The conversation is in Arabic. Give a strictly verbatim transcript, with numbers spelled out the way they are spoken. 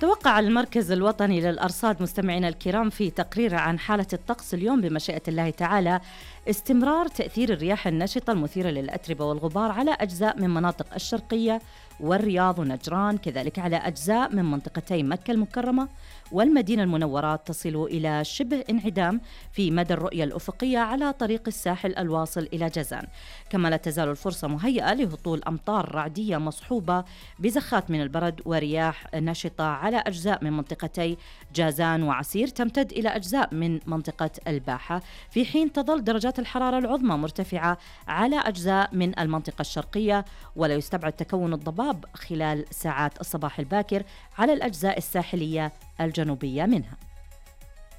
توقع المركز الوطني للأرصاد مستمعينا الكرام في تقرير عن حالة الطقس اليوم بمشيئة الله تعالى استمرار تأثير الرياح النشطة المثيرة للأتربة والغبار على أجزاء من مناطق الشرقية والرياض ونجران، كذلك على أجزاء من منطقتي مكة المكرمة والمدينة المنورة، تصل إلى شبه انعدام في مدى الرؤية الأفقية على طريق الساحل الواصل إلى جازان. كما لا تزال الفرصة مهيئة لهطول أمطار رعدية مصحوبة بزخات من البرد ورياح نشطة على أجزاء من منطقتي جازان وعسير تمتد إلى أجزاء من منطقة الباحة، في حين تظل درجات الحرارة العظمى مرتفعة على أجزاء من المنطقة الشرقية، ولا يستبعد تكون الضباب خلال ساعات الصباح الباكر على الأجزاء الساحلية الجنوبية منها.